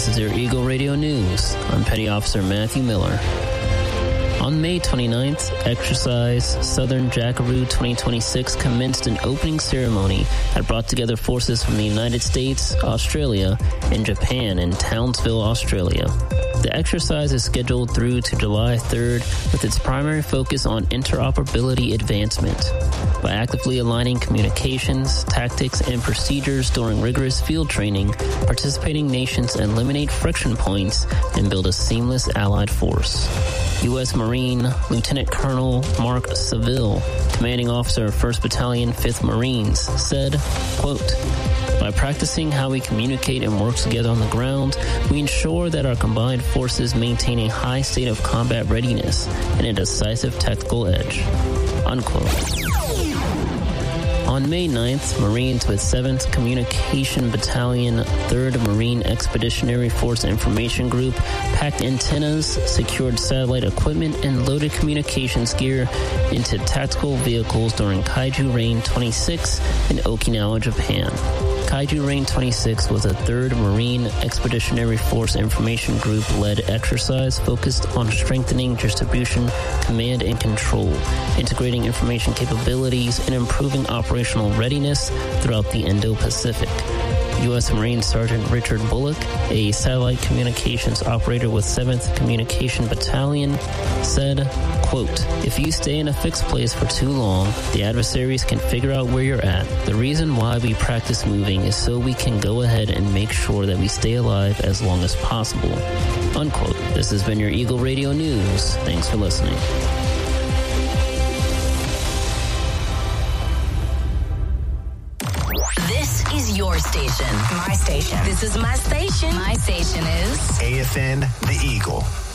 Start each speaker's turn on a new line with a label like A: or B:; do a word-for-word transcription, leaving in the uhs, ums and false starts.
A: This is your Eagle Radio News. I'm Petty Officer Matthew Miller. On May twenty-ninth, Exercise Southern Jackaroo twenty twenty-six commenced an opening ceremony that brought together forces from the United States, Australia, and Japan in Townsville, Australia. The exercise is scheduled through to July third with its primary focus on interoperability advancement. By actively aligning communications, tactics, and procedures during rigorous field training, participating nations eliminate friction points and build a seamless allied force. U S Marine Lieutenant Colonel Mark Seville, commanding officer of first Battalion, fifth Marines, said, quote, "By practicing how we communicate and work together on the ground, we ensure that our combined forces maintain a high state of combat readiness and a decisive tactical edge." Unquote. On May ninth, Marines with seventh Communication Battalion, third Marine Expeditionary Force Information Group packed antennas, secured satellite equipment, and loaded communications gear into tactical vehicles during Kaiju Rain twenty-six in Okinawa, Japan. Kaiju Rain twenty-six was a third Marine Expeditionary Force Information Group-led exercise focused on strengthening distribution, command, and control, integrating information capabilities, and improving operational readiness throughout the Indo-Pacific. U S Marine Sergeant Richard Bullock, a satellite communications operator with seventh Communication Battalion, said, quote, "If you stay in a fixed place for too long, the adversaries can figure out where you're at. The reason why we practice moving is so we can go ahead and make sure that we stay alive as long as possible." Unquote. This has been your Eagle Radio News. Thanks for listening.
B: Your station.
C: My station.
B: This is my station.
C: My station is
D: A F N The Eagle.